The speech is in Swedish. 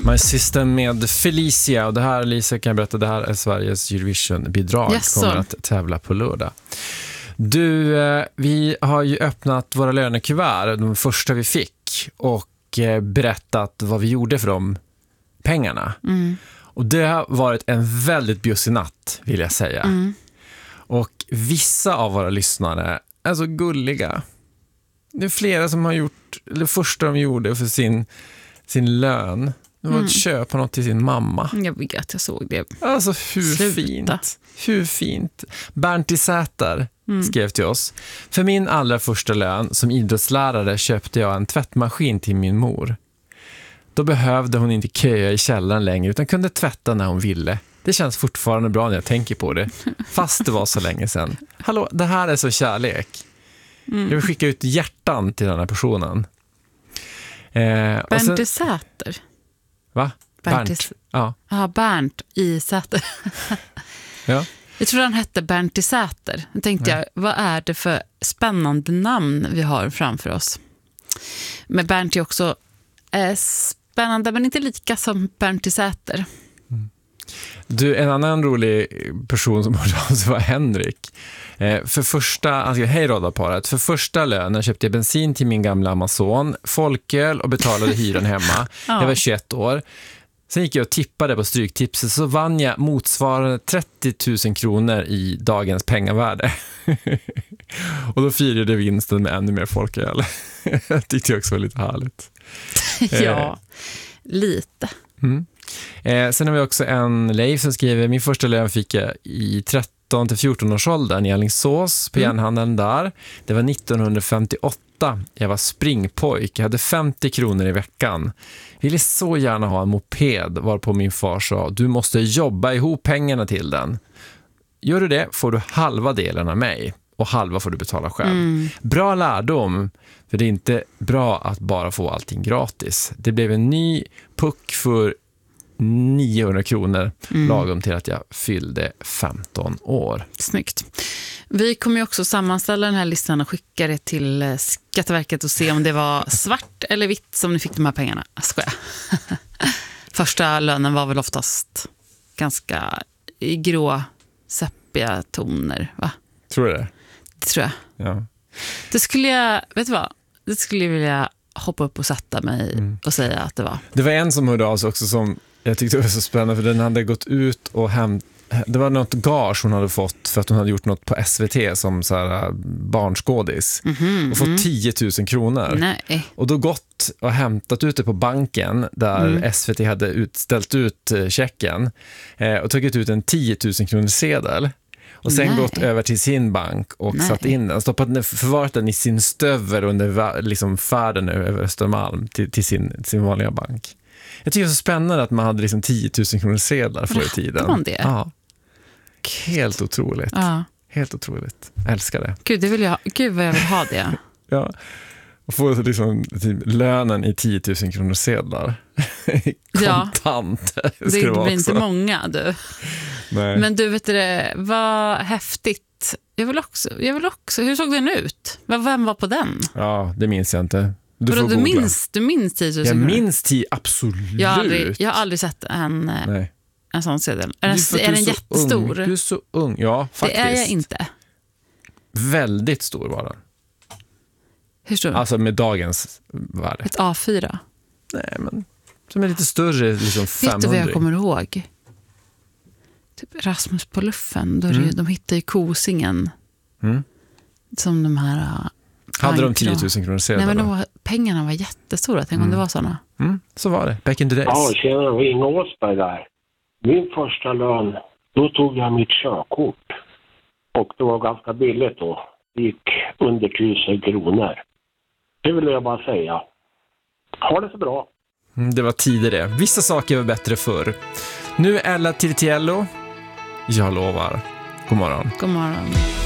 My System med Felicia. Och det här, Lisa, kan jag berätta, det här är Sveriges Eurovision-bidrag. Kommer att tävla på lördag. Du, vi har ju öppnat våra lönekuvert, de första vi fick, och berättat vad vi gjorde för de pengarna. Och det har varit en väldigt bjussig natt, vill jag säga. Och vissa av våra lyssnare är så gulliga. Det är flera som har gjort, eller första de gjorde för sin lön, det var att köpa något till sin mamma. Jag vet, jag såg det. Alltså hur fint. Bernt Säter skrev till oss: för min allra första lön som idrottslärare köpte jag en tvättmaskin till min mor. Då behövde hon inte köa i källaren längre utan kunde tvätta när hon ville. Det känns fortfarande bra när jag tänker på det, fast det var så länge sedan. Hallå, det här är så kärlek. Jag vill skicka ut hjärtan till den här personen. Bernt Säter. Va? Bernt. Ja. Ja, Bernt i Säter. Ja. Jag tror han hette Bernt Säter. Jag tänkte vad är det för spännande namn vi har framför oss? Men Bernt är också spännande, men inte lika som Bernt Säter. Du, en annan rolig person som hörde av sig var Henrik. För första, alltså, hej radarparet. För första lönen köpte jag bensin till min gamla Amazon, folköl och betalade hyran hemma. Jag var 21 år. Sen gick jag och tippade på Stryktipset, så vann jag motsvarande 30 000 kronor i dagens pengavärde. Och då firade vinsten med ännu mer folköl. Det tyckte jag också var lite härligt. Ja, lite. Sen har vi också en Leif som skriver: min första lön fick jag i 13-14 års åldern i Alingsås på järnhandeln där. Det var 1958. Jag var springpojk. Jag hade 50 kronor i veckan. Ville så gärna ha en moped, varpå min far sa: du måste jobba ihop pengarna till den. Gör du det får du halva delen av mig och halva får du betala själv. Bra lärdom, för det är inte bra att bara få allting gratis. Det blev en ny puck för 900 kronor lagom till att jag fyllde 15 år. Snyggt. Vi kommer ju också sammanställa den här listan och skicka det till Skatteverket och se om det var svart eller vitt som ni fick de här pengarna. Jag skojar. Första lönen var väl oftast ganska i grå sepia toner, va? Tror du det? Det tror jag. Ja. Det skulle jag, vet du vad? Det skulle jag vilja hoppa upp och sätta mig och säga att det var. Det var en som hörde av sig också som jag tyckte var så spännande, för den hade gått ut och det var något gage hon hade fått för att hon hade gjort något på SVT som så här barnskådis och fått 10 000 kronor. Nej. Och då gått och hämtat ut det på banken där SVT hade ställt ut checken och tagit ut en 10 000 kronor sedel. Och sen gått över till sin bank och satt in den. Förvarat den i sin stöver under liksom färden över Östermalm till sin vanliga bank. Jag tycker det är så spännande att man hade liksom 10 000 kronor sedlar förr i tiden. Man det? Ja. Helt otroligt. Ja. Helt otroligt. Jag älskar det. Gud vad jag vill ha det. Ja. Och få liksom typ lönen i 10 000 kronor sedlar. Kontant. Ja. Det blir inte många, du. Nej. Men du, vet det, vad häftigt. Jag vill också. Hur såg den ut? Vem var på den? Ja, det minns jag inte. Du minns 10 000 kronor? Jag minns 10, absolut. Jag har aldrig sett en sån sedel. Är den jättestor? Du är så ung. Ja, faktiskt. Det är jag inte. Väldigt stor var den. Hur stor? Alltså med dagens värde. Ett A4? Nej, men som är lite större, liksom 500. Vet du vad jag kommer ihåg? Typ Rasmus på luffen. De hittade ju Kosingen. Som de här... Hade de 10 000 kronor sedlar? Nej, men pengarna var jättestora. Tänk om det var sådana. Så var det. Back in the days. Ja, tjena, Inge Åsberg där. Min första lön, då tog jag mitt körkort. Och det var ganska billigt då. Det gick under 1000 kronor. Det vill jag bara säga. Ha det så bra. Det var tidigare. Vissa saker var bättre förr. Nu är Ella Tirtiello. Jag lovar. God morgon. God morgon.